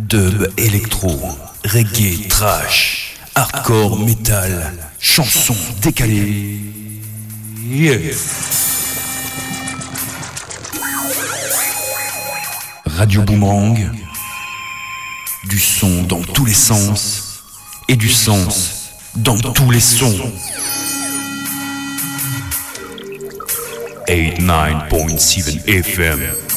Dub, électro, reggae, trash, hardcore, metal, chansons décalées. Yeah. Radio Boomerang, du son dans tous les sens et du sens dans tous les sons. 89.7 FM.